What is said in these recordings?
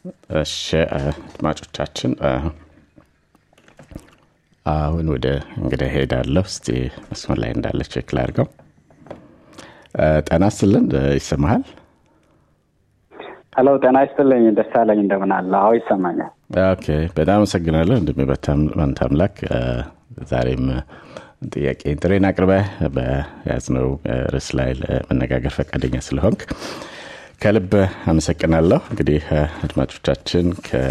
እሺ አድማጮቻችን አሁን ወደ እንግዲህ ሄዳለሁ እስቲ መስመር ላይ እንዳለ ቼክ ላድርገው ጤና ይስጥልን ይሰማሃል ሄሎ ጤና ይስጥልኝ ደሳለኝ እንደምን አለ አዎ ይሰማኛል ኦኬ በጣም አመሰግናለሁ እንደምበታም ማንታምላክ ዛሬም ጥያቄ ኢንተርኔት አቅርበህ በያዝነው ርዕስ ላይ ለመነጋገር ፈቃደኛ ስለሆንክ ከልብ አመሰግናለሁ እንግዲህ አድማጮቻችን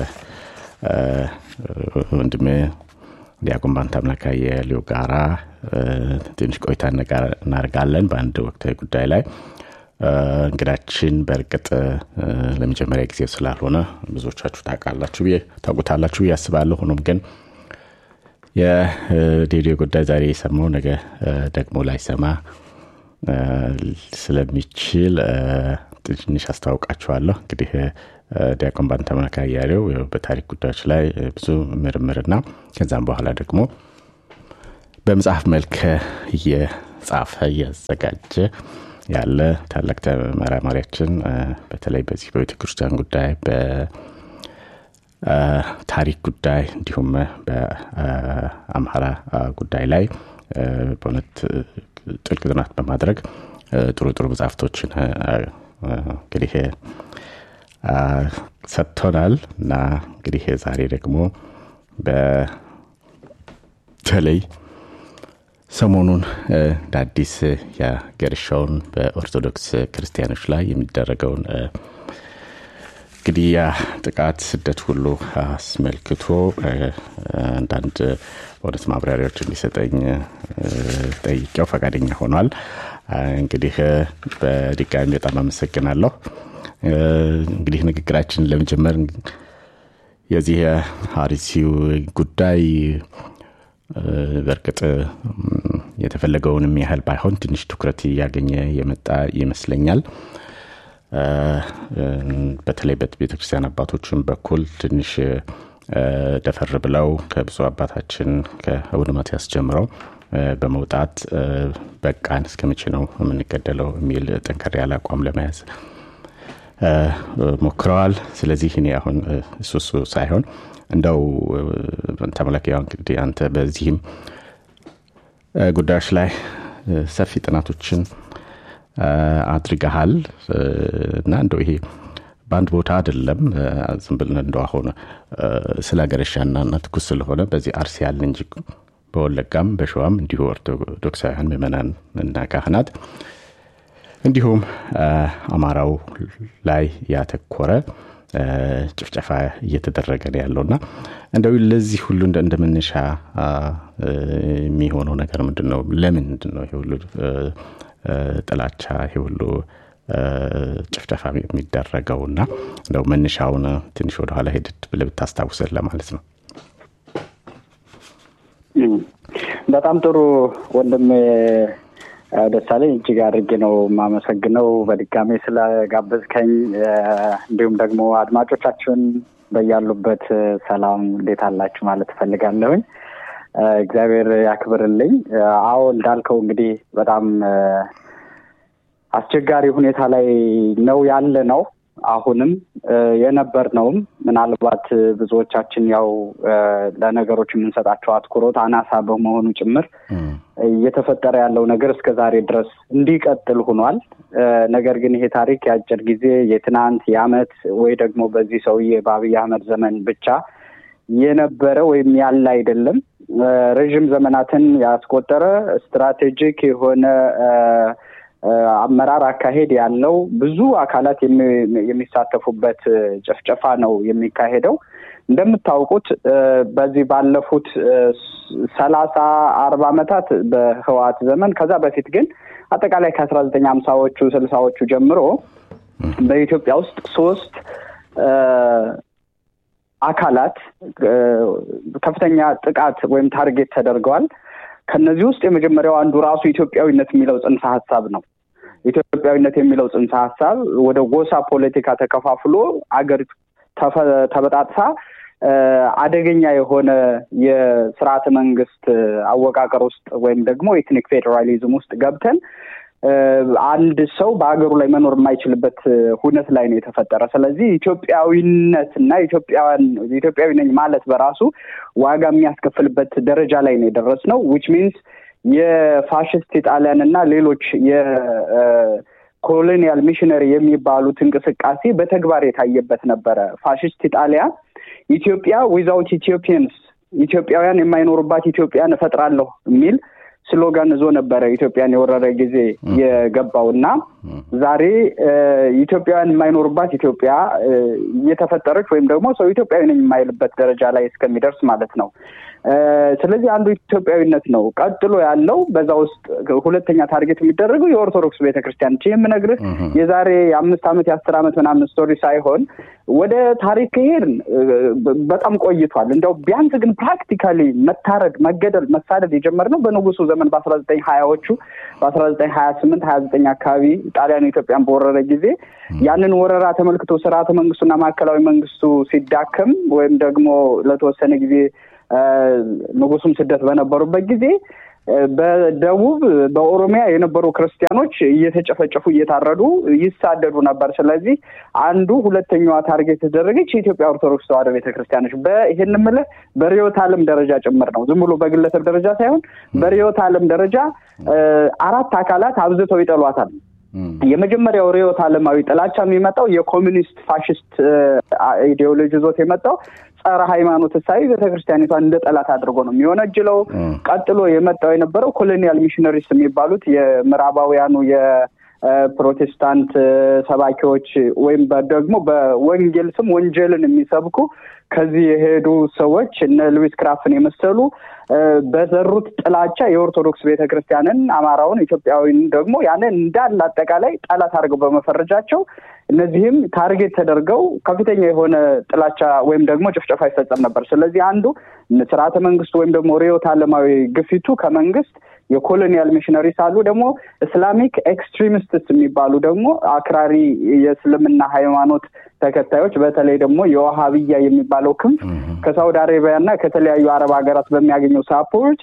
ወንድሜ ዲያቆን ባንታምላክ የሊዮ ጋራ ትንሽ ቆይታ እናደርጋለን በአንድ ወቅታዊ ጉዳይ ላይ እንግዳችን በርግጥ ለመጀመሪያ ጊዜ ስላልሆነ ብዙዎቻችሁ ታውቁታላችሁ ያስባለሁ ሆኖም ግን የዲዲዮ ጉዳይ ዛሬ የሰማው ነገ ደግሞ ላይሰማ ስለሚችል ትንሽ አስተዋውቃችኋለሁ እንግዲህ ዲያቆን ባንታምላክ ያለው በታሪክ ጉዳዮች ላይ ብዙ ምርምርና ከዛም በኋላ ደግሞ በመጽሐፍ መልክ እየጻፈ እያዘጋጀ ያለ ታላቅ ተመራማሪያችን በተለይ በዚህ በቤተክርስቲያን ጉዳይ በታሪክ ጉዳይ እንዲሁም በአምሃራ ጉዳይ ላይ በእውነት ጥልቅ ጥናት በማድረግ ጥሩ መጽሐፍቶችን እንግዲህ ሰጥቶናል እና እንግዲህ ዛሬ ደግሞ በተለይ ሰሞኑን ዳዲስ ያገርሻውን በኦርቶዶክስ ክርስቲያኖች ላይ የሚደረገውን ግድያ ጥቃት ስደት ሁሉ አስመልክቶ አንዳንድ ወደስ ማብራሪያዎች እንዲሰጠኝ ጠይቄው ፈቃደኛ ሆኗል እንግዲህ በድጋሚ በጣም አመሰግናለሁ እንግዲህ ንግግራችንን ለመጀመር የዚህ አርሲው ጉዳይ በርግጥ የተፈለገውንም ያህል ባይሆን ትንሽ ትኩረት ያገኘ የመጣ ይመስለኛል በተለይ በቤተክርስቲያን አባቶችን በኩል ትንሽ ደፈር ብለው ከብዙ አባታችን ከአቡነ ማትያስ ጀምረው በመውጣት በቃን እስከመቼ ነው የምንገደለው የሚል ጠንከር ያለ አቋም ለመያዝ ሞክረዋል ስለዚህ እኔ አሁን እሱ ሳይሆን እንደው ተመለከ እንግዲህ አንተ በዚህም ጉዳዮች ላይ ሰፊ ጥናቶችን አድርገሃል እና እንደው ይሄ ባንድ ቦታ አይደለም ዝም ብለን እንደው አሁን ስለገረሻና ትኩስ ስለሆነ በዚህ አርሲ ያለ እንጂ በወለጋም በሸዋም እንዲሁ ኦርቶዶክሳውያን ምዕመናን እና ካህናት እንዲሁም አማራው ላይ ያተኮረ ጭፍጨፋ እየተደረገ ነው ያለውና እንደው ለዚህ ሁሉ እንደመነሻ የሚሆነው ነገር ምንድነው ለምንድነው ይሄ ሁሉ ጥላቻ ይሄ ሁሉ ጭፍጨፋ የሚደረገውና እንደው መነሻውን ትንሽ ወደ ኋላ ሄድት ብለህ ብታስታውሰን ለማለት ነው በጣም ጥሩ ወንድም ደሳለኝ እጅግ አድርጌ ነው ማመሰግነው በድጋሜ ስለጋበዝከኝ እንዲሁም ደግሞ አድማጮቻችን በያሉበት ሰላም እንዴት አላችሁ ማለት ፈልጋለሁኝ እግዚአብሔር ያክብርልኝ አዎ እንዳልከው እንግዲህ በጣም አስቸጋሪ ሁኔታ ላይ ነው ያለ ነው አሁንም የነበርነው ምናልባት ብዙዎቻችን ያው ለነገሮች የምንሰጣቸው አትኩሮት አናሳ በመሆኑ ጭምር እየተፈጠረ ያለው ነገር እስከ ዛሬ ድረስ እንዲቀጥል ሆኗል ነገር ግን ይሄ ታሪክ ያጭር ጊዜ የትናንት ያመት ወይ ደግሞ በዚህ ሰውዬ በአብይ አህመድ ዘመን ብቻ የነበረ ወይም ያለ አይደለም ረጅም ዘመናትን ያስቆጠረ ስትራቴጂክ የሆነ አመራር አካሄድ ያለው ብዙ አካላት የሚሳተፉበት ጭፍጨፋ ነው የሚካሄደው እንደምታውቁት በዚህ ባለፉት 30-40 አመታት በህዋት ዘመን ከዛ በፊት ግን አጠቃላይ ከ1950ዎቹ 60ዎቹ ጀምሮ በኢትዮጵያ ውስጥ 3 አካላት ከፍተኛ ጥቃት ወይም ታርጌት ተደርገዋል ከነዚህ ውስጥ የመጀመሪያው አንዱ ራሱ ኢትዮጵያዊነት የሚለው ጽንሰ ሐሳብ ነው ኢትዮጵያዊነት የሚለው ጽንሰ ሐሳብ ወደ ጎሳ ፖለቲካ ተከፋፍሎ አገር ተበጣጣ አደገኛ የሆነ የሥርዓተ መንግስት አወቃቀር ውስጥ ወይም ደግሞ ኤትኒክ ፌደራሊዝም ውስጥ ገብተን አንድ ሰው በአገሩ ላይ መኖር የማይችልበት ሁኔታ ላይ ነው የተፈጠረ። ስለዚህ ኢትዮጵያዊነትና ኢትዮጵያዊ ነኝ ማለት በራሱ ዋጋ የሚያስከፍልበት ደረጃ ላይ ነው የደረስነው which means የፋሽስት ኢጣሊያንና ሌሎች የኮሎኒያል ሚሽነሪ የሚባሉት እንቅስቃሴ በተግባር የታየበት ነበረ። ፋሽስት ኢጣሊያ ኢትዮጵያ without Ethiopians ኢትዮጵያውያን የማይኖሩባት ኢትዮጵያን እፈጥራለሁ የሚል ስሎጋን ይዞ ነበር ኢትዮጵያን የወረረ ጊዜ የገባውና ዛሬ ኢትዮጵያውያን የማይኖሩባት ኢትዮጵያ እየተፈጠረች ወይም ደግሞ ሰው ኢትዮጵያዊ ነኝ የማይልበት ደረጃ ላይ እስከሚደርስ ማለት ነው። ስለዚህ አንዱ ኢትዮጵያዊነት ነው። ቀጥሎ ያለው በዛ ውስጥ ሁለተኛ ታርጌት የሚደረገው የኦርቶዶክስ ቤተክርስቲያን እቺ የምነግርህ የዛሬ 5 ዓመት የ10 ዓመት ምናምን ስቶሪ ሳይሆን ወደ ታሪክ ሄድን በጣም ቆይቷል። እንደው ቢያንስ ግን ፕራክቲካሊ መታረድ፣ መገደል፣ መሳደድ የጀመረው በንጉሱ ዘመን በ1920ዎቹ በ1928 29 አካባቢ ጣሊያን ኢትዮጵያን በወረረ ጊዜ ያንን ወረራ ተመልክቶ ስርዓተ መንግስቱና ማዕከላዊ መንግስቱ ሲዳከም ወይም ደግሞ ለተወሰነ ጊዜ ንጉሱም ስደት በነበሩበት ጊዜ በደቡብ በኦሮሚያ የነበሩ ክርስቲያኖች እየተጨፈጨፉ እየታረዱ ይሳደዱ ነበር። ስለዚህ አንዱ ሁለተኛዋ ታርጌት ተደረገች የኢትዮጵያ ኦርቶዶክስ ተዋሕዶ ቤተክርስቲያኖች። በይሄን ማለት በሪዮት ዓለም ደረጃ ጭምር ነው። ዝም ብሎ በግለሰብ ደረጃ ሳይሆን በሪዮት ዓለም ደረጃ አራት አካላት አብዝተው ይጠሏታል። የመጀመሪያው ሪዮት ዓለማዊ ጥላቻ የሚመጣው የኮሙኒስት ፋሽስት ኢዲዮሎጂ ዞት የመጣው ጸረ ሃይማኖት ሳይ ቤተክርስቲያኒቷን እንደ ጠላት አድርጎ ነው የሚወነጅለው። ቀጥሎ የመጣው የነበረው ኮሎኒያል ሚሽነሪስ የሚባሉት የምዕራባውያኑ የፕሮቴስታንት ሰባኪዎች ወይም ደግሞ በወንጌል ስም ወንጀልን የሚሰብኩ ከዚህ የሄዱ ሰዎች እነ ሉዊስ ክራፍን የመሰሉ በዘሩት ጥላቻ የኦርቶዶክስ ቤተክርስቲያንን፣ አማራውን፣ ኢትዮጵያዊን ደግሞ ያንን እንዳለ አጠቃላይ ጠላት አድርገው በመፈረጃቸው እነዚህም ታርጌት ተደርገው ከፍተኛ የሆነ ጥላቻ ወይም ደግሞ ጭፍጨፋ ይፈጸም ነበር። ስለዚህ አንዱ ስርዓተ መንግስቱ ወይም ደግሞ ሪዮት ዓለማዊ ግፊቱ ከመንግስት የኮሎኒያል ሚሽነሪስ አሉ ደግሞ እስላሚክ ኤክስትሪሚስትስ የሚባሉ ደግሞ አክራሪ የእስልምና ሃይማኖት ተከታዮች በተለይ ደግሞ የዋሃብያ የሚባለው ክንፍ ከሳውዲ አረቢያና ከተለያዩ አረብ ሀገራት በሚያገኘው ሳፖርት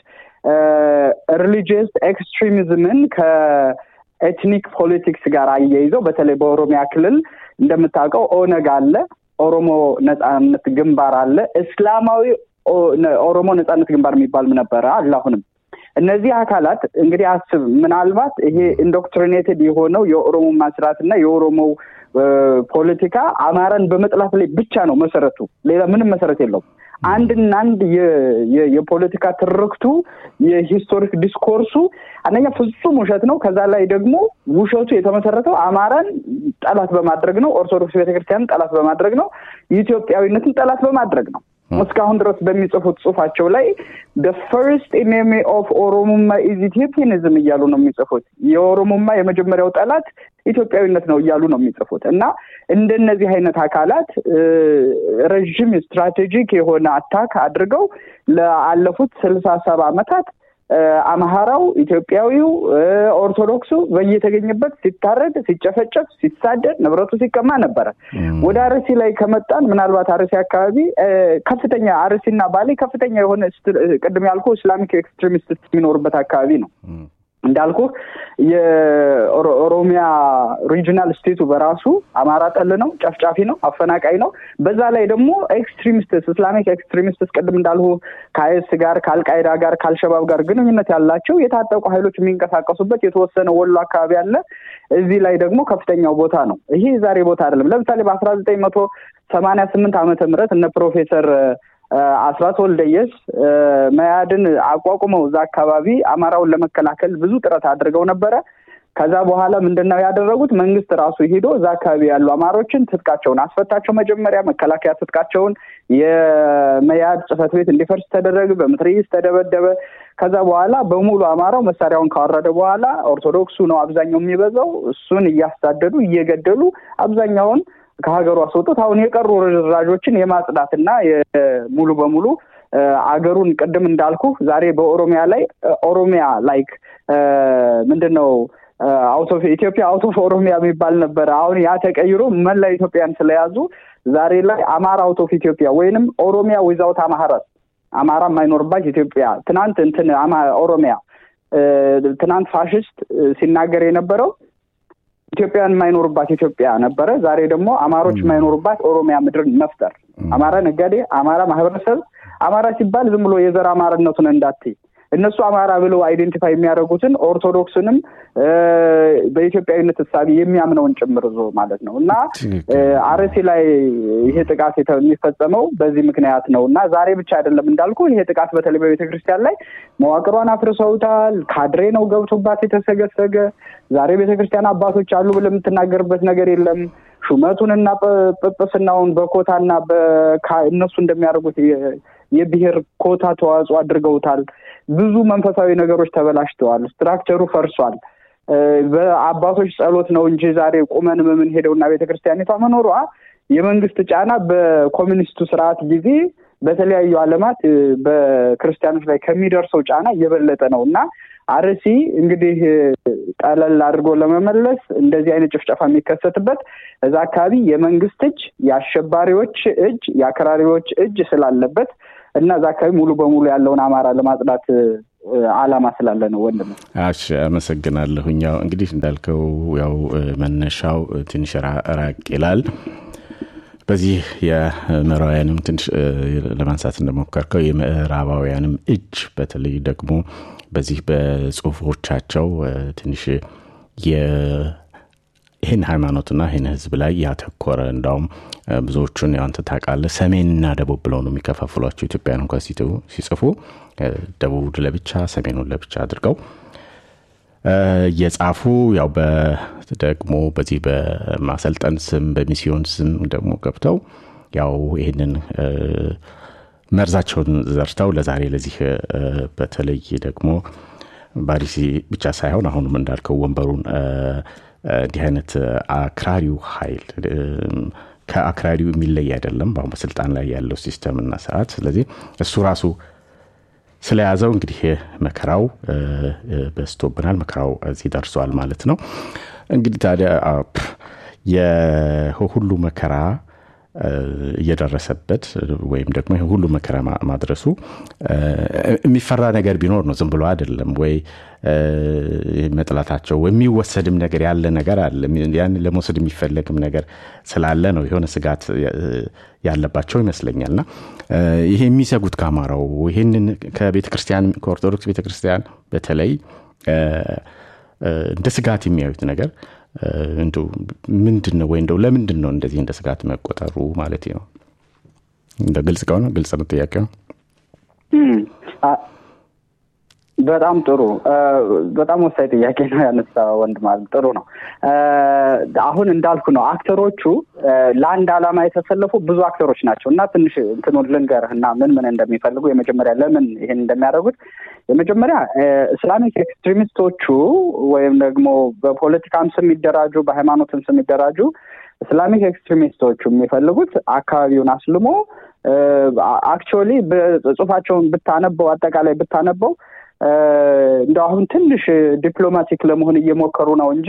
ሪሊጂየስ ኤክስትሪሚዝምን ከኤትኒክ ፖለቲክስ ጋር አያይዘው በተለይ በኦሮሚያ ክልል እንደምታውቀው ኦነግ አለ፣ ኦሮሞ ነጻነት ግንባር አለ፣ እስላማዊ ኦሮሞ ነጻነት ግንባር የሚባል ነበር አለ። አሁንም እነዚህ አካላት እንግዲህ አስብ ምናልባት ይሄ ኢንዶክትሪኔትድ የሆነው የኦሮሞ ማስራትና የኦሮሞ ፖለቲካ አማራን በመጥላት ላይ ብቻ ነው መሰረቱ፣ ሌላ ምንም መሰረት የለውም። አንድ የፖለቲካ ትርክቱ የሂስቶሪክ ዲስኮርሱ አንደኛ ፍጹም ውሸት ነው። ከዛ ላይ ደግሞ ውሸቱ የተመሰረተው አማራን ጠላት በማድረግ ነው፣ ኦርቶዶክስ ቤተክርስቲያንን ጠላት በማድረግ ነው፣ ኢትዮጵያዊነትን ጠላት በማድረግ ነው። እስካሁን ድረስ በሚጽፉት ጽሁፋቸው ላይ the first enemy of ኦሮሞማ is Ethiopianism እያሉ ነው የሚጽፉት። የኦሮሞማ የመጀመሪያው ጠላት ኢትዮጵያዊነት ነው እያሉ ነው የሚጽፉት። እና እንደነዚህ አይነት አካላት ረጅም ስትራቴጂክ የሆነ አታክ አድርገው ለአለፉት 67 ዓመታት አማራው፣ ኢትዮጵያዊው፣ ኦርቶዶክሱ በየተገኘበት ሲታረድ፣ ሲጨፈጨፍ፣ ሲሳደድ፣ ንብረቱ ሲቀማ ነበር። ወደ አርሲ ላይ ከመጣን ምናልባት አርሲ አካባቢ ከፍተኛ አርሲና ባሌ ከፍተኛ የሆነ ቅድም ያልኩ እስላሚክ ኤክስትሪሚስት የሚኖርበት አካባቢ ነው። እንዳልኩ የኦሮሚያ ሪጂናል ስቴቱ በራሱ አማራ ጠል ነው፣ ጨፍጫፊ ነው፣ አፈናቃይ ነው። በዛ ላይ ደግሞ ኤክስትሪሚስትስ እስላሚክ ኤክስትሪሚስትስ ቅድም እንዳልኩ ከአይስ ጋር ከአልቃይዳ ጋር ከአልሸባብ ጋር ግንኙነት ያላቸው የታጠቁ ኃይሎች የሚንቀሳቀሱበት የተወሰነ ወሎ አካባቢ አለ። እዚህ ላይ ደግሞ ከፍተኛው ቦታ ነው። ይሄ ዛሬ ቦታ አይደለም። ለምሳሌ በ1988 ዓመተ ምህረት እነ ፕሮፌሰር አስራት ወልደየስ መያድን አቋቁመው እዛ አካባቢ አማራውን ለመከላከል ብዙ ጥረት አድርገው ነበረ። ከዛ በኋላ ምንድነው ያደረጉት? መንግስት ራሱ ሄዶ እዛ አካባቢ ያሉ አማሮችን ትጥቃቸውን አስፈታቸው። መጀመሪያ መከላከያ ትጥቃቸውን የመያድ ጽሕፈት ቤት እንዲፈርስ ተደረገ፣ በመትረየስ ተደበደበ። ከዛ በኋላ በሙሉ አማራው መሳሪያውን ካወረደ በኋላ ኦርቶዶክሱ ነው አብዛኛው የሚበዛው፣ እሱን እያሳደዱ እየገደሉ አብዛኛውን ከሀገሩ አስወጡት። አሁን የቀሩ ርዝራዦችን የማጽዳትና ሙሉ በሙሉ አገሩን ቅድም እንዳልኩ ዛሬ በኦሮሚያ ላይ ኦሮሚያ ላይክ ምንድነው አውት ኦፍ ኢትዮጵያ አውት ኦፍ ኦሮሚያ የሚባል ነበር። አሁን ያ ተቀይሮ መላ ኢትዮጵያን ስለያዙ ዛሬ ላይ አማራ አውት ኦፍ ኢትዮጵያ ወይንም ኦሮሚያ ዊዛውት አማራ የማይኖርባት ኢትዮጵያ ትናንት ኦሮሚያ ትናንት ፋሽስት ሲናገር የነበረው ኢትዮጵያን የማይኖርባት ኢትዮጵያ ነበረ። ዛሬ ደግሞ አማሮች የማይኖርባት ኦሮሚያ ምድር መፍጠር፣ አማራ ነጋዴ፣ አማራ ማህበረሰብ፣ አማራ ሲባል ዝም ብሎ የዘር አማራነቱን እንዳትይ እነሱ አማራ ብለው አይዴንቲፋይ የሚያደርጉትን ኦርቶዶክስንም በኢትዮጵያዊነት ተሳቢ የሚያምነውን ጭምር ዞ ማለት ነውና አርሲ ላይ ይሄ ጥቃት የሚፈጸመው በዚህ ምክንያት ነውና ዛሬ ብቻ አይደለም እንዳልኩ ይሄ ጥቃት በተለይ በቤተክርስቲያን ላይ መዋቅሯን አፍርሰውታል። ካድሬ ነው ገብቶባት የተሰገሰገ። ዛሬ ቤተክርስቲያን አባቶች አሉ ብለህ የምትናገርበት ነገር የለም። ሹመቱንና ጵጵስናውን በኮታና እነሱ እንደሚያደርጉት የብሔር ኮታ ተዋጽኦ አድርገውታል። ብዙ መንፈሳዊ ነገሮች ተበላሽተዋል። ስትራክቸሩ ፈርሷል። በአባቶች ጸሎት ነው እንጂ ዛሬ ቁመን ምን ሄደውና ቤተክርስቲያኒቷ መኖሯ የመንግስት ጫና በኮሚኒስቱ ስርዓት ጊዜ በተለያዩ ዓለማት በክርስቲያኖች ላይ ከሚደርሰው ጫና እየበለጠ ነውና አርሲ እንግዲህ ጠለል አድርጎ ለመመለስ እንደዚህ አይነት ጭፍጨፋ የሚከሰትበት እዛ አካባቢ የመንግስት እጅ፣ የአሸባሪዎች እጅ፣ የአክራሪዎች እጅ ስላለበት እና እዛ አካባቢ ሙሉ በሙሉ ያለውን አማራ ለማጽዳት ዓላማ ስላለ ነው። ወንድም እሺ፣ አመሰግናለሁኝ። ያው እንግዲህ እንዳልከው ያው መነሻው ትንሽ ራቅ ይላል። በዚህ የምዕራባውያንም ትንሽ ለማንሳት እንደሞከርከው የምዕራባውያንም እጅ በተለይ ደግሞ በዚህ በጽሁፎቻቸው ትንሽ ይህን ሃይማኖትና ይህን ህዝብ ላይ ያተኮረ እንደውም ብዙዎቹን ያንተ ታውቃለህ ሰሜንና ደቡብ ብለው ነው የሚከፋፍሏቸው። ኢትዮጵያን እንኳን ሲጽፉ ደቡብ ለብቻ ሰሜኑን ለብቻ አድርገው የጻፉ ያው ደግሞ በዚህ በማሰልጠን ስም በሚስዮን ስም ደግሞ ገብተው ያው ይሄንን መርዛቸውን ዘርተው ለዛሬ ለዚህ በተለይ ደግሞ ባሪሲ ብቻ ሳይሆን አሁንም እንዳልከው ወንበሩን እንዲህ አይነት አክራሪው ኃይል ከአክራሪው የሚለይ አይደለም በአሁን በስልጣን ላይ ያለው ሲስተም እና ሰዓት። ስለዚህ እሱ ራሱ ስለያዘው እንግዲህ መከራው በስቶብናል፣ መከራው እዚህ ደርሷል ማለት ነው። እንግዲህ ታዲያ የሁሉ መከራ እየደረሰበት ወይም ደግሞ ሁሉ መከራ ማድረሱ የሚፈራ ነገር ቢኖር ነው። ዝም ብሎ አይደለም ወይ መጥላታቸው የሚወሰድም ነገር ያለ ነገር አለ። ያን ለመውሰድ የሚፈልግም ነገር ስላለ ነው የሆነ ስጋት ያለባቸው ይመስለኛልና ይሄ የሚሰጉት ካማራው ይሄንን ከቤተክርስቲያን ከኦርቶዶክስ ቤተክርስቲያን በተለይ እንደ ስጋት የሚያዩት ነገር እንደው ምንድነው ወይ እንደው ለምንድነው እንደዚህ እንደ ስጋት መቆጠሩ ማለት ነው? እንደ ግልጽ ከሆነ ግልጽ ነው ጥያቄው። በጣም ጥሩ በጣም ወሳኝ ጥያቄ ነው ያነሳው ወንድማል። ጥሩ ነው። አሁን እንዳልኩ ነው አክተሮቹ ለአንድ ዓላማ የተሰለፉ ብዙ አክተሮች ናቸውና ትንሽ እንትኑን ልንገርህና ምን እንደሚፈልጉ የመጀመሪያ ለምን ይሄን እንደሚያደርጉት የመጀመሪያ እስላሚክ ኤክስትሪሚስቶቹ ወይም ደግሞ በፖለቲካም ስም ይደራጁ በሃይማኖትም ስም ይደራጁ እስላሚክ ኤክስትሪሚስቶቹ የሚፈልጉት አካባቢውን አስልሞ አክቹአሊ በጽሁፋቸውን ብታነበው አጠቃላይ ብታነበው እንደው አሁን ትንሽ ዲፕሎማቲክ ለመሆን እየሞከሩ ነው እንጂ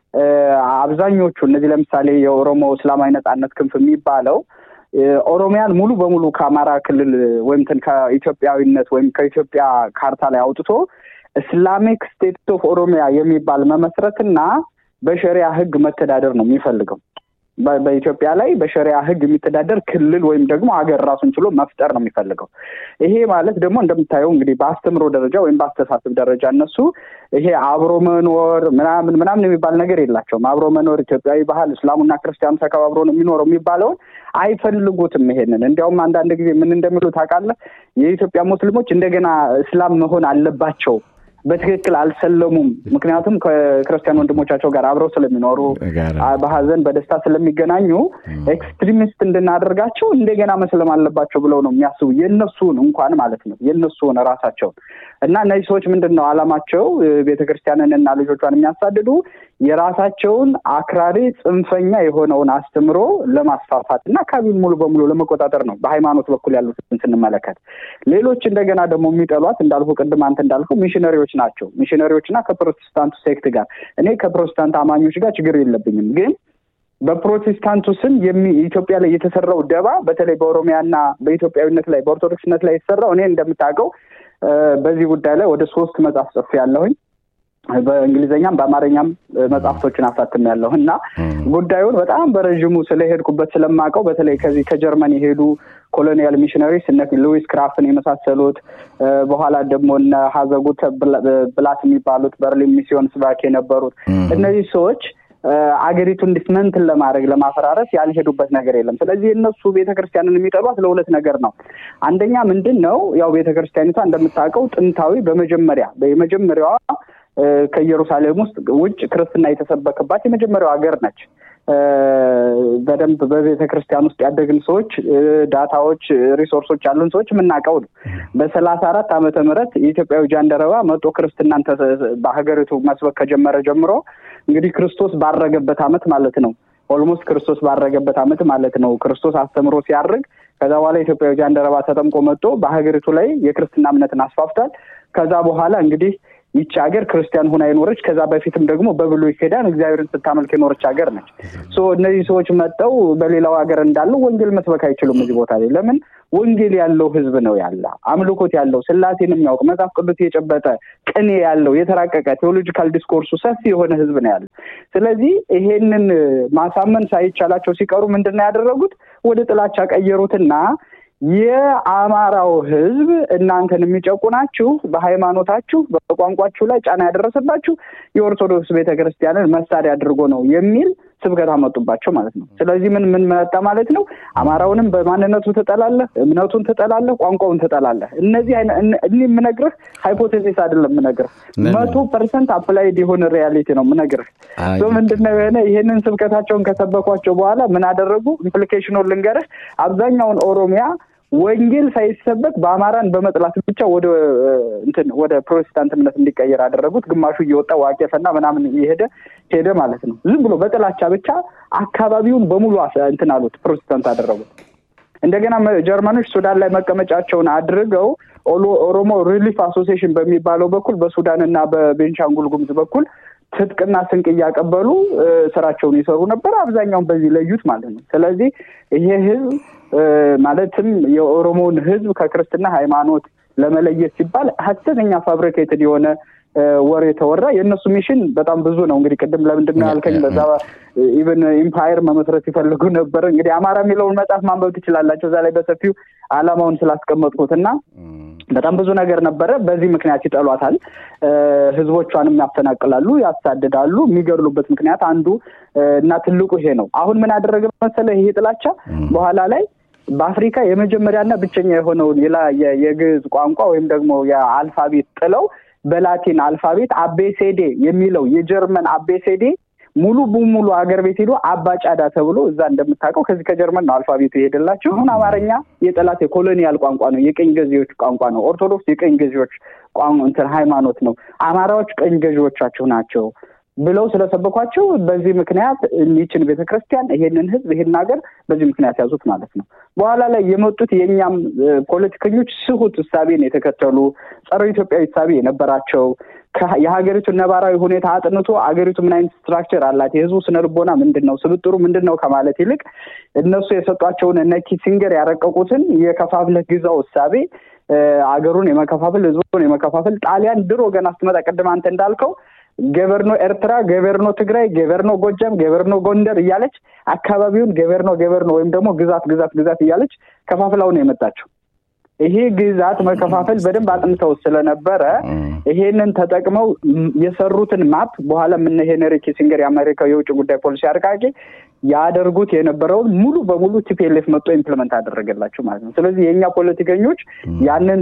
አብዛኞቹ እነዚህ ለምሳሌ የኦሮሞ እስላማዊ ነጻነት ክንፍ የሚባለው ኦሮሚያን ሙሉ በሙሉ ከአማራ ክልል ወይም ከኢትዮጵያዊነት ወይም ከኢትዮጵያ ካርታ ላይ አውጥቶ እስላሚክ ስቴት ኦፍ ኦሮሚያ የሚባል መመስረትና በሸሪዓ ህግ መተዳደር ነው የሚፈልገው። በኢትዮጵያ ላይ በሸሪዓ ህግ የሚተዳደር ክልል ወይም ደግሞ ሀገር ራሱን ችሎ መፍጠር ነው የሚፈልገው። ይሄ ማለት ደግሞ እንደምታየው እንግዲህ በአስተምሮ ደረጃ ወይም በአስተሳሰብ ደረጃ እነሱ ይሄ አብሮ መኖር ምናምን የሚባል ነገር የላቸውም። አብሮ መኖር ኢትዮጵያዊ ባህል እስላሙና ክርስቲያኑ ተከባብሮ ነው የሚኖረው የሚባለው አይፈልጉትም። ይሄንን እንዲያውም አንዳንድ ጊዜ ምን እንደሚሉ ታውቃለህ? የኢትዮጵያ ሙስሊሞች እንደገና እስላም መሆን አለባቸው በትክክል አልሰለሙም። ምክንያቱም ከክርስቲያን ወንድሞቻቸው ጋር አብረው ስለሚኖሩ በሐዘን በደስታ ስለሚገናኙ ኤክስትሪሚስት እንድናደርጋቸው እንደገና መስለም አለባቸው ብለው ነው የሚያስቡ የነሱን እንኳን ማለት ነው የነሱን ራሳቸው። እና እነዚህ ሰዎች ምንድነው አላማቸው? ቤተክርስቲያንንና ልጆቿን የሚያሳድዱ የራሳቸውን አክራሪ ጽንፈኛ የሆነውን አስተምሮ ለማስፋፋትና አካባቢውን ሙሉ በሙሉ ለመቆጣጠር ነው በሃይማኖት በኩል ያሉትን ስንመለከት። ሌሎች እንደገና ደግሞ የሚጠሏት እንዳልኩ ቅድም አንተ እንዳልከው ሚሽነሪዎች ናቸው። ሚሽነሪዎችና ከፕሮቴስታንቱ ሴክት ጋር እኔ ከፕሮቴስታንት አማኞች ጋር ችግር የለብኝም፣ ግን በፕሮቴስታንቱ ስም ኢትዮጵያ ላይ የተሰራው ደባ በተለይ በኦሮሚያና በኢትዮጵያዊነት ላይ በኦርቶዶክስነት ላይ የተሰራው እኔ እንደምታውቀው በዚህ ጉዳይ ላይ ወደ 3 መጽሐፍ ጽፌያለሁኝ። በእንግሊዘኛም በአማርኛም መጽሐፍቶችን አሳትሜያለሁ እና ጉዳዩን በጣም በረጅሙ ስለሄድኩበት ስለማቀው በተለይ ከዚህ ከጀርመን የሄዱ ኮሎኒያል ሚሽነሪስ እነ ሉዊስ ክራፍትን የመሳሰሉት በኋላ ደግሞ እነ ሀዘጉት ብላት የሚባሉት በርሊን ሚስዮን ስባክ የነበሩት እነዚህ ሰዎች አገሪቱን ዲስመንትል ለማድረግ ለማፈራረስ ያልሄዱበት ነገር የለም። ስለዚህ እነሱ ቤተክርስቲያንን የሚጠሏት ለሁለት ነገር ነው። አንደኛ ምንድነው ያው ቤተክርስቲያኒቷ እንደምታውቀው ጥንታዊ በመጀመሪያዋ ከኢየሩሳሌም ውጭ ክርስትና የተሰበከባት የመጀመሪያው ሀገር ነች። በደንብ በቤተክርስቲያን ውስጥ ያደግን ሰዎች ዳታዎች ሪሶርሶች ያሉን ሰዎች የምናውቀው ነው። በ34 ዓመተ ምህረት የኢትዮጵያዊ ጃንደረባ መጥቶ ክርስትናን በሀገሪቱ መስበክ ከጀመረ ጀምሮ እንግዲህ ክርስቶስ ባረገበት ዓመት ማለት ነው። ኦልሞስት ክርስቶስ ባረገበት ዓመት ማለት ነው። ክርስቶስ አስተምሮ ሲያርግ ከዛ በኋላ ኢትዮጵያዊ ጃንደረባ ተጠምቆ መጥቶ በሀገሪቱ ላይ የክርስትና እምነትን አስፋፍቷል። ከዛ በኋላ እንግዲህ ይቺ ሀገር ክርስቲያን ሆና የኖረች ከዛ በፊትም ደግሞ በብሉይ ኪዳን እግዚአብሔርን ስታመልክ የኖረች ሀገር ነች። እነዚህ ሰዎች መጥተው በሌላው ሀገር እንዳለው ወንጌል መስበክ አይችሉም እዚህ ቦታ ላይ። ለምን? ወንጌል ያለው ህዝብ ነው ያለ፣ አምልኮት ያለው፣ ስላሴን የሚያውቅ፣ መጽሐፍ ቅዱስ የጨበጠ፣ ቅኔ ያለው፣ የተራቀቀ ቴዎሎጂካል ዲስኮርሱ ሰፊ የሆነ ህዝብ ነው ያለ። ስለዚህ ይሄንን ማሳመን ሳይቻላቸው ሲቀሩ ምንድነው ያደረጉት? ወደ ጥላቻ ቀየሩትና የአማራው ህዝብ እናንተን የሚጨቁናችሁ በሃይማኖታችሁ በቋንቋችሁ ላይ ጫና ያደረሰባችሁ የኦርቶዶክስ ቤተክርስቲያንን መሳሪያ አድርጎ ነው የሚል ስብከት አመጡባቸው ማለት ነው። ስለዚህ ምን መጣ ማለት ነው? አማራውንም በማንነቱ ተጠላለህ፣ እምነቱን ተጠላለህ፣ ቋንቋውን ተጠላለህ። እኔ የምነግርህ ሃይፖቴሲስ አይደለም የምነግርህ 100% አፕላይድ የሆነ ሪያሊቲ ነው የምነግርህ። ምንድነው የሆነ ይሄንን ስብከታቸውን ከሰበኳቸው በኋላ ምን አደረጉ? ኢምፕሊኬሽኑን ልንገርህ። አብዛኛውን ኦሮሚያ ወንጌል ሳይሰበክ በአማራን በመጥላት ብቻ ወደ ፕሮቴስታንት እምነት እንዲቀየር አደረጉት። ግማሹ እየወጣ ዋቄፈና ምናምን ሄደ ማለት ነው። ዝም ብሎ በጥላቻ ብቻ አካባቢውን በሙሉ አሉት፣ ፕሮቴስታንት አደረጉት። እንደገና ጀርመኖች ሱዳን ላይ መቀመጫቸውን አድርገው ኦሮሞ ሪሊፍ አሶሲዬሽን በሚባለው በኩል በሱዳንና በቤንሻንጉል ጉሙዝ በኩል ትጥቅና ስንቅ እያቀበሉ ስራቸውን ይሰሩ ነበር። አብዛኛውን በዚህ ለዩት ማለት ነው። ስለዚህ ይሄ ህዝብ ማለትም የኦሮሞን ህዝብ ከክርስትና ሃይማኖት ለመለየት ሲባል ሐሰተኛ ፋብሪኬትድ የሆነ ወሬ ተወራ። የነሱ ሚሽን በጣም ብዙ ነው። እንግዲህ ቅድም ለምንድነው ያልከኝ በዛ ኢቭን ኢምፓየር መመስረት ይፈልጉ ነበር። እንግዲህ አማራ የሚለውን መጽሐፍ ማንበብ ትችላላችሁ። እዛ ላይ በሰፊው አላማውን ስላስቀመጥኩትና በጣም ብዙ ነገር ነበረ። በዚህ ምክንያት ይጠሏታል። ህዝቦቿንም ያፈናቅላሉ፣ ያሳድዳሉ። የሚገድሉበት ምክንያት አንዱ እና ትልቁ ይሄ ነው። አሁን ምን አደረገ መሰለ ይሄ ጥላቻ በኋላ ላይ በአፍሪካ የመጀመሪያና ብቸኛ የሆነውን የግዕዝ ቋንቋ ወይም ደግሞ የአልፋቤት ጥለው በላቲን አልፋቤት አቤሲዲ የሚለው የጀርመን አቤሲዲ ሙሉ በሙሉ ሀገር ቤት ሄዶ አባጫዳ ተብሎ እዛ እንደምታውቀው ከዚህ ከጀርመን ነው አልፋቤቱ ይሄደላችሁ። አሁን አማርኛ የጠላት የኮሎኒያል ቋንቋ ነው፣ የቀኝ ገዢዎች ቋንቋ ነው። ኦርቶዶክስ የቀኝ ገዢዎች ሃይማኖት ነው። አማራዎች ቀኝ ገዢዎቻችሁ ናቸው ብለው ስለሰበኳቸው በዚህ ምክንያት ይችን ቤተክርስቲያን ይሄንን ህዝብ ይሄን ሀገር በዚህ ምክንያት ያዙት ማለት ነው። በኋላ ላይ የመጡት የኛም ፖለቲከኞች ስሁት ሐሳቤን የተከተሉ ጸረ ኢትዮጵያዊ ሐሳቤ የነበራቸው የሀገሪቱ ነባራዊ ሁኔታ አጥንቶ አገሪቱ ምን አይነት ስትራክቸር አላት፣ የህዝቡ ስነልቦና ምንድነው፣ ስብጥሩ ምንድነው ከማለት ይልቅ እነሱ የሰጧቸውን እነ ኪሲንገር ያረቀቁትን የከፋፍለህ ግዛው ሐሳቤ አገሩን የመከፋፈል ህዝቡን የመከፋፈል ጣሊያን ድሮ ገና ስትመጣ ቀደም አንተ እንዳልከው ገቨርኖ ኤርትራ፣ ገቨርኖ ትግራይ፣ ገቨርኖ ጎጃም፣ ገቨርኖ ጎንደር እያለች አካባቢውን ገቨርኖ ወይም ደግሞ ግዛት እያለች ከፋፍላው ነው የመጣችው። ይሄ ግዛት መከፋፈል በደንብ አጥንተው ስለነበረ ይሄንን ተጠቅመው የሰሩትን ማፕ በኋላ ምን ሄነሪ ኪሲንገር የአሜሪካው የውጭ ጉዳይ ፖሊሲ አርቃቂ ያደርጉት የነበረው ሙሉ በሙሉ ቲፒኤልኤፍ መጥቶ ኢምፕሊመንት አደረገላችሁ ማለት ነው። ስለዚህ የኛ ፖለቲከኞች ያንን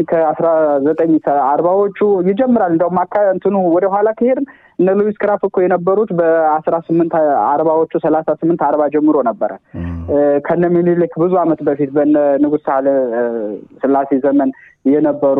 ከ1940ዎቹ ይጀምራል። እንደውም እንትኑ ወደ ኋላ ከሄድን እነ ሉዊስ ክራፍ እኮ የነበሩት በ1840ዎቹ 38-40 ጀምሮ ነበረ። ከነ ሚኒሊክ ብዙ አመት በፊት በነ ንጉስ ሳህለ ስላሴ ዘመን የነበሩ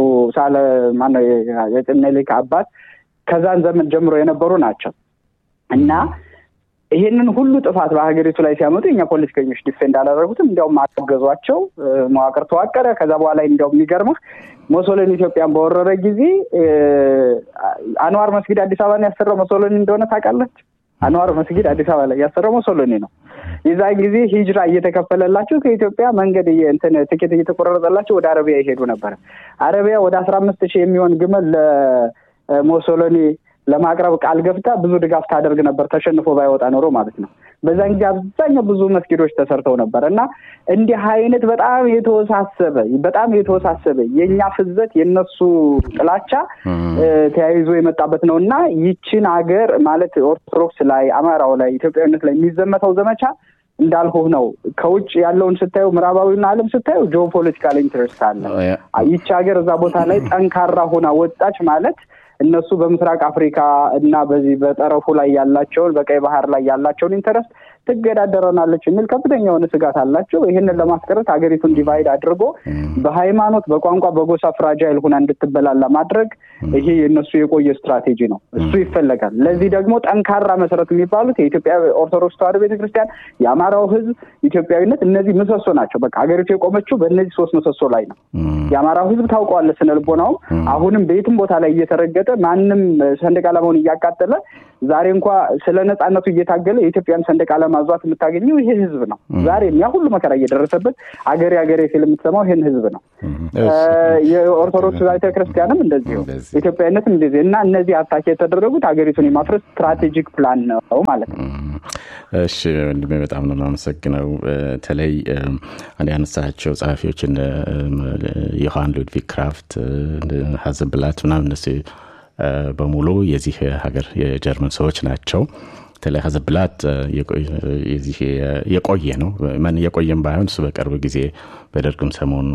ሚኒሊክ አባት ከዛን ዘመን ጀምሮ የነበሩ ናቸው እና ይሄንን ሁሉ ጥፋት በሀገሪቱ ላይ ሲያመጡ የኛ ፖለቲከኞች ዲፌንድ አላደረጉትም። እንዲያውም አገዟቸው፣ መዋቅር ተዋቀረ። ከዛ በኋላ እንዲያውም የሚገርምህ ሞሶሎኒ ኢትዮጵያን በወረረ ጊዜ አንዋር መስጊድ አዲስ አበባን ያሰራው ሞሶሎኒ እንደሆነ ታውቃለች። አንዋር መስጊድ አዲስ አበባ ላይ ያሰረው ሞሶሎኒ ነው። የዛን ጊዜ ሂጅራ እየተከፈለላቸው ከኢትዮጵያ መንገድ ትኬት እየተቆረጠላቸው ወደ አረቢያ ይሄዱ ነበር። አረቢያ ወደ 15000 የሚሆን ግመል ለሞሶሎኒ ለማቅረብ ቃል ገብታ ብዙ ድጋፍ ታደርግ ነበር፣ ተሸንፎ ባይወጣ ኖሮ ማለት ነው። በዛን ጊዜ አብዛኛው ብዙ መስጊዶች ተሰርተው ነበርና እንዲህ አይነት በጣም የተወሳሰበ የኛ ፍዘት የነሱ ጥላቻ ተያይዞ የመጣበት ነውና ይቺን ሀገር ማለት ኦርቶዶክስ ላይ አማራው ላይ ኢትዮጵያዊነት ላይ የሚዘመተው ዘመቻ እንዳልሆነ ነው። ከውጭ ያለውን ስታዩ ምዕራባዊና ዓለም ስታዩ ጂኦፖለቲካል ኢንተረስት አለ። ይቺ ሀገር እዛ ቦታ ላይ ጠንካራ ሆና ወጣች ማለት እነሱ በምስራቅ አፍሪካ እና በዚህ በጠረፉ ላይ ያላቸውን በቀይ ባህር ላይ ያላቸውን ኢንተረስት ትገዳደረናለች የሚል ከፍተኛ የሆነ ስጋት አላቸው። ይሄንን ለማስቀረት ሀገሪቱን ዲቫይድ አድርጎ በሃይማኖት በቋንቋ በጎሳ ፍራጃይል ሆና እንድትበላላ ማድረግ ይሄ የነሱ የቆየ ስትራቴጂ ነው። እሱ ይፈልጋል። ለዚህ ደግሞ ጠንካራ መሰረት የሚባሉት የኢትዮጵያ ኦርቶዶክስ ተዋሕዶ ቤተክርስቲያን፣ የአማራው ህዝብ ኢትዮጵያዊነት እነዚህ ምሰሶ ናቸው። በቃ ሀገሪቱ የቆመችው በእነዚህ 3 ምሰሶ ላይ ነው። የአማራው ህዝብ ታውቀዋል ስነልቦናው አሁንም በየትም ቦታ ላይ እየተረገጠ ማንም ሰንደቅ ዓላማውን እያቃጠለ ዛሬ እንኳን ስለ ነጻነቱ እየታገለ የኢትዮጵያን ሰንደቅ ዓላማ አዟት የምታገኘው ይሄ ህዝብ ነው። ዛሬ ያ ሁሉ መከራ እየደረሰበት አገሬ ሲል የምትሰማው ይሄን ህዝብ ነው። የኦርቶዶክስ ቤተክርስቲያንም እንደዚሁ ኢትዮጵያዊነትም እንደዚህ እና እነዚህ አታክ የተደረጉት ሀገሪቱን የማፍረስ ስትራቴጂክ ፕላን ነው ማለት ነው። እሺ ወንድሜ በጣም ነው የማመሰግነው። በተለይ አንድ ያነሳቸው ጻፊዎችን ዮሐን ሉድቪግ ክራፍት ሀዘብላት ምናምን እነሱ በሙሉ የዚህ ሀገር የጀርመን ሰዎች ናቸው። ተለይ ሀዘብላት የዚህ የቆየ ነው ማን የቆየም ባይሆን እሱ በቅርብ ጊዜ በደርግም ሰሞን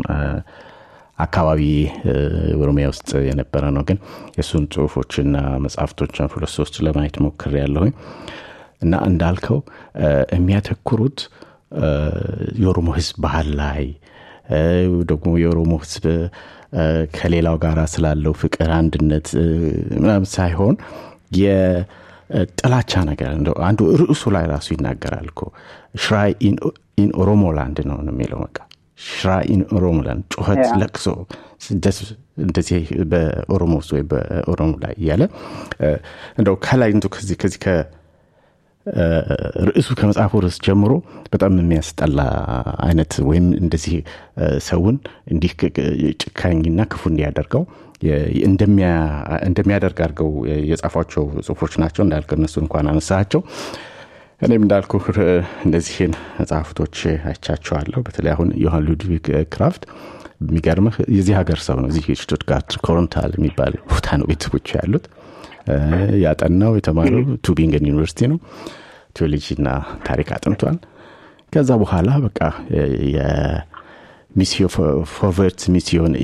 አካባቢ ኦሮሚያ ውስጥ የነበረ ነው። ግን የሱን ጽሁፎችና መጽሐፍቶችን 2-3 ለማየት ሞክሬያለሁ እና እንዳልከው የሚያተኩሩት የኦሮሞ ህዝብ ባህል ላይ ደግሞ የኦሮሞ ህዝብ ከሌላው ጋር ስላለው ፍቅር አንድነት ምናምን ሳይሆን የጥላቻ ነገር እንደው አንዱ ርዕሱ ላይ ራሱ ይናገራል እኮ ሽራይ ኢን ኦሮሞላንድ ነው የሚለው። በቃ ሽራይ ኢን ኦሮሞላንድ ጩኸት ለቅሶ እንደዚህ በኦሮሞ ውስጥ ወይ በኦሮሞ ላይ ያለ እንደው ከላይ እንቱ ከዚህ ርዕሱ ከመጽሐፉ ርዕስ ጀምሮ በጣም የሚያስጠላ አይነት ወይም እንደዚህ ሰውን እንዲህ ጭካኝና ክፉ እንዲያደርገው እንደሚያደርግ አድርገው የጻፏቸው ጽሁፎች ናቸው። እንዳልከው እነሱ እንኳን አነሳቸው። እኔም እንዳልኩ እንደዚህን መጽሐፍቶች አይቻቸዋለሁ። በተለይ አሁን ዮሐን ሉድቪግ ክራፍት የሚገርምህ የዚህ ሀገር ሰው ነው። እዚህ ሽቱትጋርት ኮሮንታል የሚባል ቦታ ነው ቤተሰቦቹ ያሉት። ያጠናው የተማረው ቱቢንገን ዩኒቨርሲቲ ነው። ቴዎሎጂና ታሪክ አጥንቷል። ከዛ በኋላ በቃ የሚስዮ ፎርቨርት ሚስዮን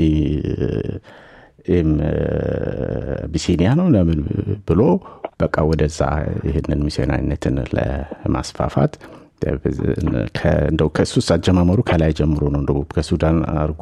ቢሲኒያ ነው ለምን ብሎ በቃ ወደዛ ይሄንን ሚስዮናዊነትን ለማስፋፋት እንደው ከሱ አጀማመሩ ከላይ ጀምሮ ነው። እንደው ከሱዳን አርጎ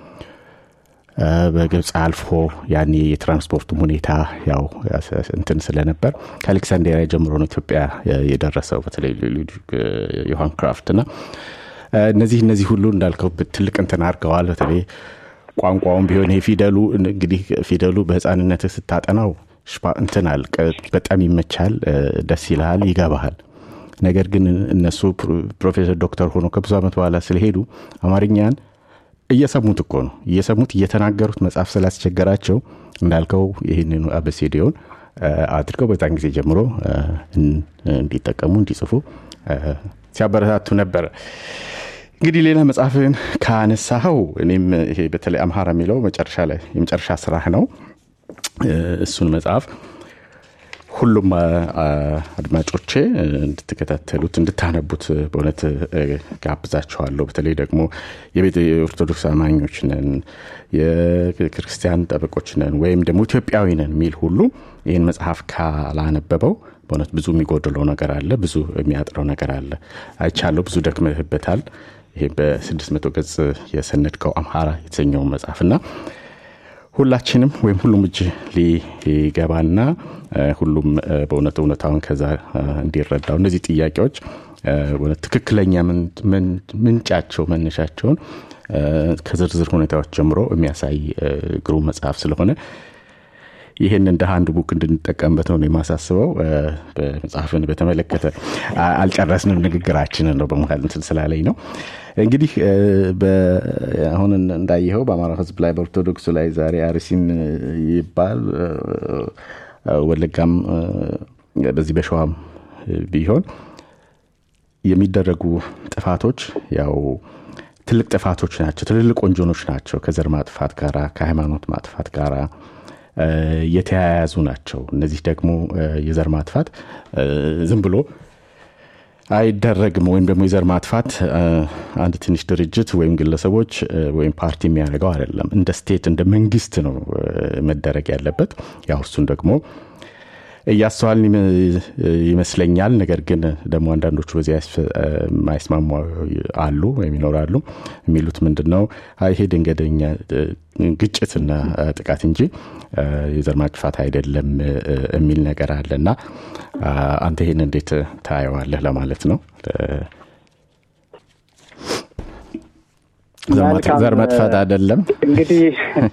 በግብጽ አልፎ ያኔ የትራንስፖርት ሁኔታ ያው እንትን ስለነበር ከአሌክሳንድሪያ ጀምሮ ነው ኢትዮጵያ የደረሰው። በተለይ ዮሐን ክራፍትና እነዚህ ሁሉ እንዳልከው ትልቅ እንትን አርገዋል። በተለይ ቋንቋውን ቢሆን ፊደሉ እንግዲህ ፊደሉ በህፃንነት ስታጠናው እንትናል በጣም ይመቻል፣ ደስ ይላል፣ ይገባሃል። ነገር ግን እነሱ ፕሮፌሰር ዶክተር ሆኖ ከብዙ ዓመት በኋላ ስለሄዱ አማርኛን እየሰሙት እኮ ነው እየተናገሩት መጽሐፍ ስላስቸገራቸው እንዳልከው ይሄንን አበሲዲዮን አድርገው በጣም ጊዜ ጀምሮ እንዲጠቀሙ እንዲጽፉ ሲያበረታቱ ነበር። እንግዲህ ሌላ መጽሐፍን ካነሳው እኔም ይሄ በተለይ አምሃራ የሚለው መጨረሻ ላይ የመጨረሻ ስራህ ነው። እሱን መጽሐፍ ሁሉም አድማጮቼ እንድትከታተሉት እንድታነቡት በእውነት ጋብዛችኋለሁ። በተለይ ደግሞ የቤተ ኦርቶዶክስ አማኞች ነን፣ የክርስቲያን ጠበቆች ነን ወይም ደግሞ ኢትዮጵያዊ ነን የሚል ሁሉ ይህን መጽሐፍ ካላነበበው በእውነት ብዙ የሚጎድለው ነገር አለ፣ ብዙ የሚያጥረው ነገር አለ። አይቻለሁ፣ ብዙ ደክመህበታል። ይሄ በ600 ገጽ የሰነድከው አምሃራ የተሰኘው መጽሐፍና ሁላችንም ወይም ሁሉም እጅ ሊገባና ሁሉም በእውነታውን ከዛ እንዲረዳው እነዚህ ጥያቄዎች ትክክለኛ ምንጫቸው መነሻቸውን ከዝርዝር ሁኔታዎች ጀምሮ የሚያሳይ ግሩም መጽሐፍ ስለሆነ ይሄን እንደ አንድ ቡክ እንድንጠቀምበት ነው የማሳስበው። በመጽሐፍን በተመለከተ አልጨረስንም ንግግራችንን ነው በመሃል ስላለኝ ነው። እንግዲህ አሁን እንዳየኸው በአማራ ህዝብ ላይ በኦርቶዶክሱ ላይ ዛሬ አርሲም ይባል ወለጋም በዚህ በሸዋም ቢሆን የሚደረጉ ጥፋቶች ያው ትልቅ ጥፋቶች ናቸው፣ ትልልቅ ወንጀሎች ናቸው። ከዘር ማጥፋት ጋራ ከሃይማኖት ማጥፋት ጋራ የተያያዙ ናቸው። እነዚህ ደግሞ የዘር ማጥፋት ዝም ብሎ አይደረግም። ወይም ደግሞ የዘር ማጥፋት አንድ ትንሽ ድርጅት ወይም ግለሰቦች ወይም ፓርቲ የሚያደርገው አይደለም። እንደ ስቴት እንደ መንግስት ነው መደረግ ያለበት። ያው እሱን ደግሞ እያስተዋልን ይመስለኛል። ነገር ግን ደግሞ አንዳንዶቹ በዚህ ማይስማሙ አሉ ወይም ይኖራሉ። የሚሉት ምንድነው ይሄ ድንገተኛ ግጭትና ጥቃት እንጂ የዘር ማጥፋት አይደለም የሚል ነገር አለና አንተ ይሄን እንዴት ታየዋለህ ለማለት ነው። ዘር ማጥፋት አይደለም እንግዲህ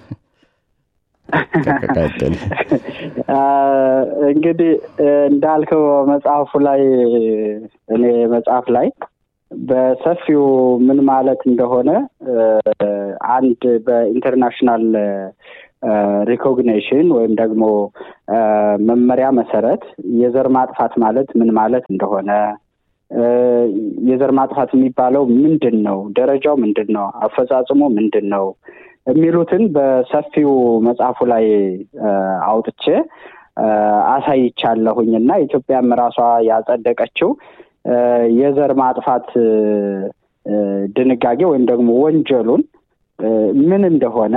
እንግዲህ እንዳልከው መጽሐፉ ላይ እኔ መጽሐፍ ላይ በሰፊው ምን ማለት እንደሆነ አንድ በኢንተርናሽናል ሪኮግኒሽን ወይም ደግሞ መመሪያ መሰረት የዘር ማጥፋት ማለት ምን ማለት እንደሆነ የዘር ማጥፋት የሚባለው ምንድነው፣ ደረጃው ምንድነው፣ አፈጻጸሙ ምንድነው የሚሉትን በሰፊው መጽሐፉ ላይ አውጥቼ አሳይቻለሁኝና ኢትዮጵያም ራሷ ያጸደቀችው የዘር ማጥፋት ድንጋጌ ወይም ደግሞ ወንጀሉን ምን እንደሆነ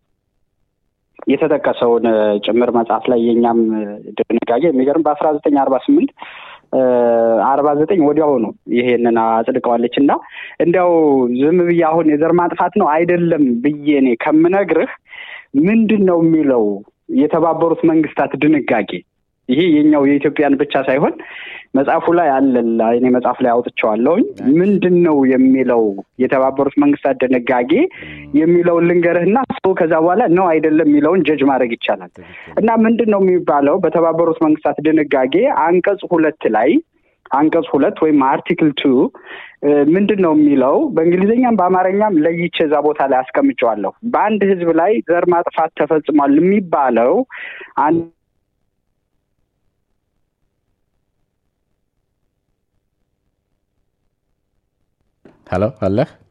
የተጠቀሰውን ጭምር መጽሐፍ ላይ የኛም ድንጋጌ የሚገርም በ1948 49 ወዲያው ነው ይሄንን አጽድቀዋለችና እንዲያው ዝም ብዬ አሁን የዘር ማጥፋት ነው አይደለም ብዬ እኔ ከምነግርህ ምንድነው የሚለው የተባበሩት መንግስታት ድንጋጌ ይሄ የኛው የኢትዮጵያን ብቻ ሳይሆን መጽሐፉ ላይ አለ። እኔ መጽሐፍ ላይ አውጥቻለሁ። ምንድነው የሚለው የተባበሩት መንግስታት ድንጋጌ የሚለው ልንገርህና ከዛ በኋላ ነው አይደለም የሚለውን ጀጅ ማድረግ ይቻላል። እና ምንድነው የሚባለው በተባበሩት መንግስታት ድንጋጌ አንቀጽ 2 ላይ አንቀጽ 2 ወይም አርቲክል 2 ምንድነው የሚለው በእንግሊዘኛም በአማርኛም ለይቼ እዛ ቦታ ላይ አስቀምጫለሁ። በአንድ ህዝብ ላይ ዘር ማጥፋት ተፈጽሟል የሚባለው ሄሎ አለህ